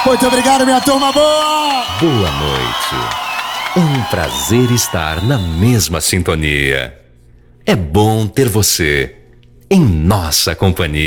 Muito obrigado, minha turma boa! Boa noite. Um prazer estar na mesma sintonia. É bom ter você em nossa companhia.